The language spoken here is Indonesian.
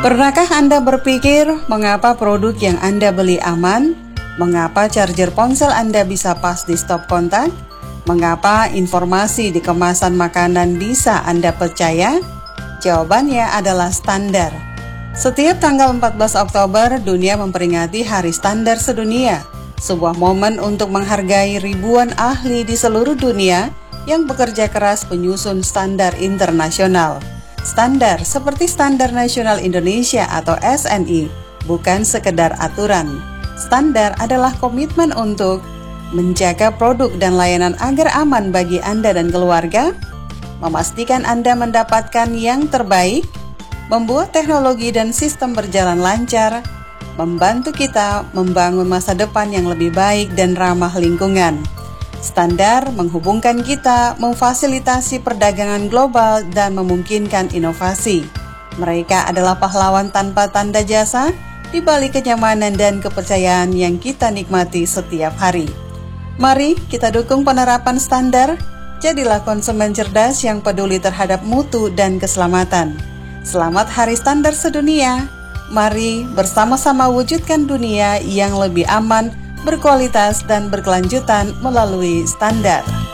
Pernahkah Anda berpikir mengapa produk yang Anda beli aman? Mengapa charger ponsel Anda bisa pas di stop kontak? Mengapa informasi di kemasan makanan bisa Anda percaya? Jawabannya adalah standar. Setiap tanggal 14 Oktober, dunia memperingati Hari Standar Sedunia, sebuah momen untuk menghargai ribuan ahli di seluruh dunia yang bekerja keras menyusun standar internasional. Standar seperti Standar Nasional Indonesia atau SNI bukan sekedar aturan. Standar adalah komitmen untuk menjaga produk dan layanan agar aman bagi Anda dan keluarga, memastikan Anda mendapatkan yang terbaik, membuat teknologi dan sistem berjalan lancar, membantu kita membangun masa depan yang lebih baik dan ramah lingkungan. Standar menghubungkan kita, memfasilitasi perdagangan global, dan memungkinkan inovasi. Mereka adalah pahlawan tanpa tanda jasa di balik kenyamanan dan kepercayaan yang kita nikmati setiap hari. Mari kita dukung penerapan standar, jadilah konsumen cerdas yang peduli terhadap mutu dan keselamatan. Selamat Hari Standar Sedunia. Mari bersama-sama wujudkan dunia yang lebih aman, berkualitas dan berkelanjutan melalui standar.